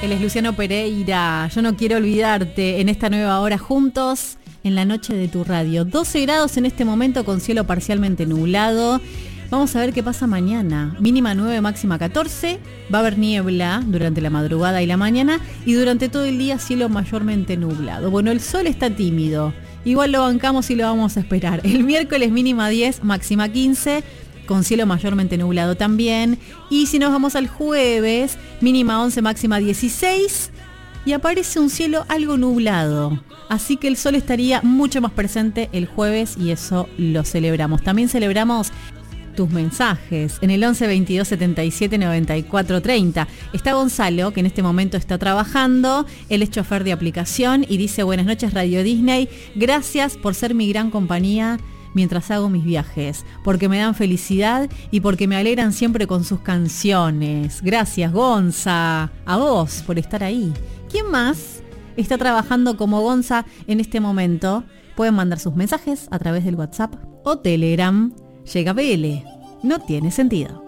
Él es Luciano Pereira. Yo no quiero olvidarte en esta nueva hora juntos en la noche de tu radio. 12 grados en este momento con cielo parcialmente nublado. Vamos a ver qué pasa mañana. Mínima 9, máxima 14. Va a haber niebla durante la madrugada y la mañana y durante todo el día cielo mayormente nublado. Bueno, el sol está tímido. Igual lo bancamos y lo vamos a esperar. El miércoles mínima 10, máxima 15. Con cielo mayormente nublado también. Y si nos vamos al jueves, mínima 11, máxima 16. Y aparece un cielo algo nublado. Así que el sol estaría mucho más presente el jueves y eso lo celebramos. También celebramos tus mensajes en el 11 22 77 94 30. Está Gonzalo, que en este momento está trabajando. Él es chofer de aplicación y dice: buenas noches Radio Disney. Gracias por ser mi gran compañía mientras hago mis viajes, porque me dan felicidad y porque me alegran siempre con sus canciones. Gracias, Gonza, a vos por estar ahí. ¿Quién más está trabajando como Gonza en este momento? Pueden mandar sus mensajes a través del WhatsApp o Telegram. Llega BL. No tiene sentido.